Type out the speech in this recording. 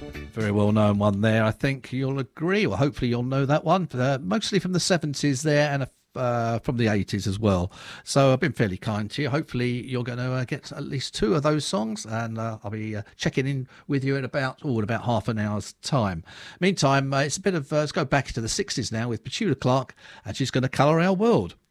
Very well known one there. I think you'll agree, or hopefully you'll know that one. Mostly from the 70s there, and from the 80s as well. So I've been fairly kind to you. Hopefully you're going to get at least two of those songs, and I'll be checking in with you in about half an hour's time. Meantime, it's a bit of let's go back to the 60s now with Petula Clark, and she's going to colour our world.